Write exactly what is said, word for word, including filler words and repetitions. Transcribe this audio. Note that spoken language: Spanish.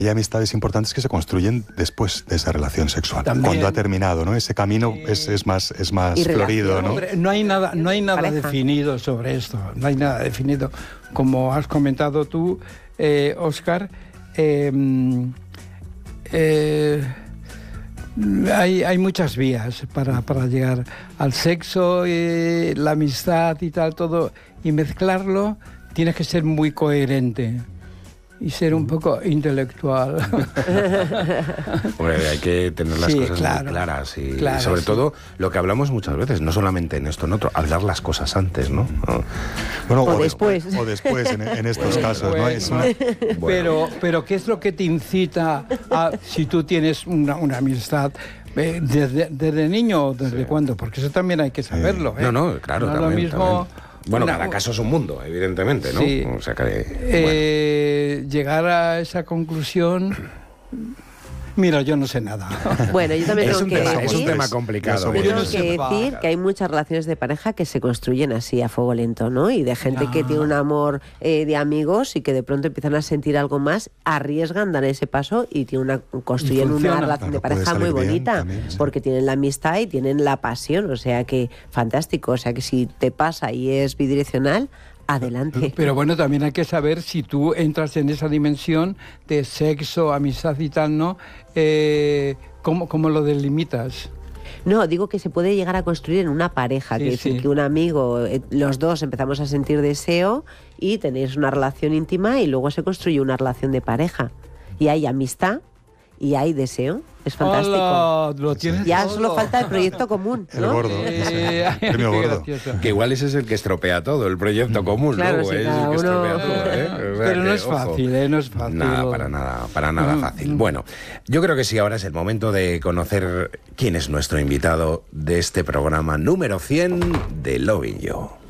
hay amistades importantes que se construyen después de esa relación sexual. También, cuando ha terminado, ¿no? Ese camino eh, es, es más, es más florido, ¿no? Hombre, no hay nada, no hay nada definido sobre esto. No hay nada definido. Como has comentado tú, eh, Óscar, eh, eh, hay, hay muchas vías para, para llegar al sexo, eh, la amistad y tal, todo. Y mezclarlo, tienes que ser muy coherente. Y ser un poco intelectual. Hombre, hay que tener las sí, cosas claro, muy claras y, claro, y sobre sí. todo lo que hablamos muchas veces, no solamente en esto, en otro, hablar las cosas antes, ¿no? Bueno, o, o después. O, o después, en, en estos Bueno, casos, ¿no? Es una... bueno. Pero, pero ¿qué es lo que te incita a, si tú tienes una, una amistad... Eh, desde, ¿Desde niño o desde sí. cuándo? Porque eso también hay que saberlo. ¿eh? No, no, claro, no también, lo mismo... También. Bueno, Una, cada caso es un mundo, evidentemente, ¿no? Sí. O sea que, eh, bueno. Llegar a esa conclusión... Mira, yo no sé nada. Bueno, yo también es tengo un que tema, decir... Es un tema complicado. Yo yo tengo no que sepa. decir que hay muchas relaciones de pareja que se construyen así, a fuego lento, ¿no? Y de gente Ah. que tiene un amor eh, de amigos y que de pronto empiezan a sentir algo más, arriesgan, dan ese paso y tienen una, construyen Y una relación claro, de pareja muy bonita. También, sí. Porque tienen la amistad y tienen la pasión. O sea que, fantástico. O sea que si te pasa y es bidireccional... Adelante. Pero bueno, también hay que saber si tú entras en esa dimensión de sexo, amistad y tal, ¿no? Eh, ¿cómo, ¿Cómo lo delimitas? No, digo que se puede llegar a construir en una pareja, sí, que es sí. decir, que un amigo, eh, los dos empezamos a sentir deseo y tenéis una relación íntima y luego se construye una relación de pareja. Y hay amistad y hay deseo. Es fantástico. Hola, lo tienes ya todo. solo falta el proyecto común, ¿no? El gordo. Eh, Premio qué gordo. gracioso. Que igual ese es el que estropea todo, el proyecto común, Claro, ¿no? sí, Es cada el que uno- estropea todo, ¿eh? O sea Pero no que, es ojo. fácil, ¿eh? No es fácil. Nada, para nada, para nada fácil. Bueno, yo creo que sí, ahora es el momento de conocer quién es nuestro invitado de este programa número cien de Loving You.